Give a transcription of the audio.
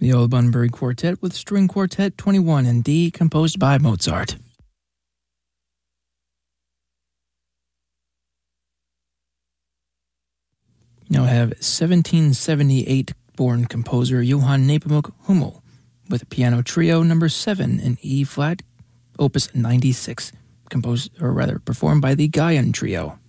The Old Bunbury Quartet with String Quartet 21 in D, composed by Mozart. Now I have 1778-born composer Johann Nepomuk Hummel with Piano Trio No. 7 in E-flat, Opus 96, performed by the Gaian Trio.